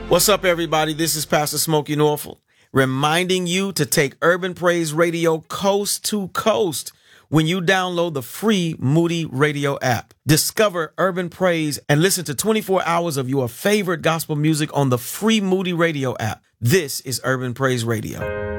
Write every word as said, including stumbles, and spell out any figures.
What's up, everybody? This is Pastor Smokey Norfolk, reminding you to take Urban Praise Radio coast to coast when you download the free Moody Radio app. Discover Urban Praise and listen to twenty-four hours of your favorite gospel music on the free Moody Radio app. This is Urban Praise Radio.